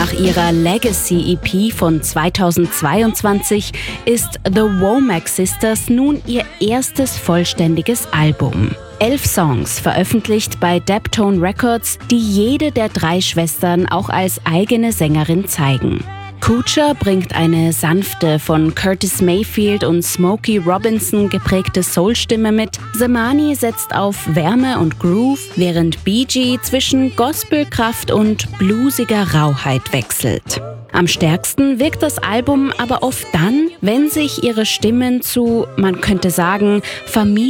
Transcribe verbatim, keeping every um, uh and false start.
Nach ihrer Legacy-E P von zweitausendzweiundzwanzig ist The Womack Sisters nun ihr erstes vollständiges Album. Elf Songs veröffentlicht bei Daptone Records, die jede der drei Schwestern auch als eigene Sängerin zeigen. Kuchar bringt eine sanfte, von Curtis Mayfield und Smokey Robinson geprägte Soul-Stimme mit. Zamani setzt auf Wärme und Groove, während Bee Gee zwischen Gospelkraft und bluesiger Rauheit wechselt. Am stärksten wirkt das Album aber oft dann, wenn sich ihre Stimmen zu, man könnte sagen, Familie